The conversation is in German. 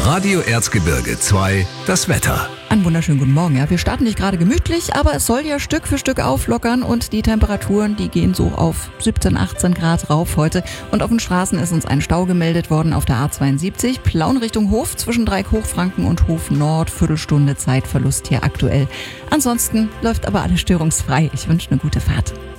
Radio Erzgebirge 2, das Wetter. Einen wunderschönen guten Morgen. Ja, wir starten nicht gerade gemütlich, aber es soll ja Stück für Stück auflockern und die Temperaturen, die gehen so auf 17, 18 Grad rauf heute. Und auf den Straßen ist uns ein Stau gemeldet worden auf der A72. Plauen Richtung Hof zwischen Dreieck-Hochfranken und Hof Nord. Viertelstunde Zeitverlust hier aktuell. Ansonsten läuft aber alles störungsfrei. Ich wünsche eine gute Fahrt.